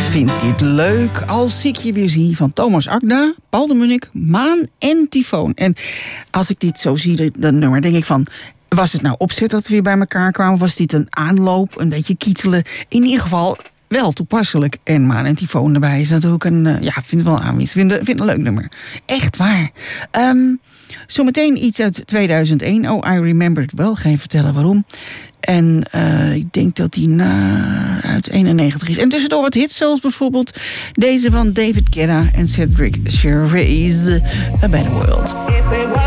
vind dit leuk als ik je weer zie van Thomas Akda, Paul de Munnik, Maan en Tyfoon. En als ik dit zo zie, dat nummer, denk ik van, was het nou opzet dat we weer bij elkaar kwamen? Was dit een aanloop, een beetje kietelen? In ieder geval wel toepasselijk. En Maan en Tyfoon erbij is natuurlijk ik vind het wel aanwezig. Vind het een leuk nummer. Echt waar. Zometeen iets uit 2001. Oh, I remember it wel. Ga je vertellen waarom. En ik denk dat die uit 91 is. En tussendoor wat hits, zoals bijvoorbeeld deze van David Guetta en Cedric Gervais, A Better World.